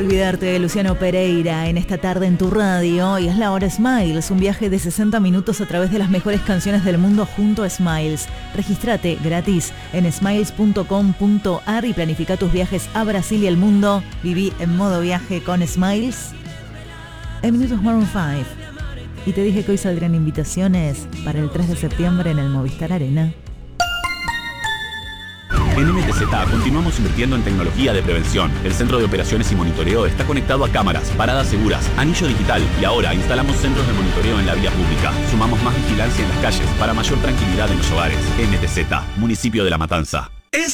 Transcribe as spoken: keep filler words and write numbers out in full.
Olvidarte de Luciano Pereira en esta tarde en tu radio y es la hora Smiles, un viaje de sesenta minutos a través de las mejores canciones del mundo junto a Smiles. Regístrate gratis en smiles punto com punto ar y planifica tus viajes a Brasil y el mundo. Viví en modo viaje con Smiles. En minutos Maroon cinco. Y te dije que hoy saldrían invitaciones para el tres de septiembre en el Movistar Arena. En M T Z continuamos invirtiendo en tecnología de prevención. El centro de operaciones y monitoreo está conectado a cámaras, paradas seguras, anillo digital y ahora instalamos centros de monitoreo en la vía pública. Sumamos más vigilancia en las calles para mayor tranquilidad en los hogares. M T Z, Municipio de La Matanza.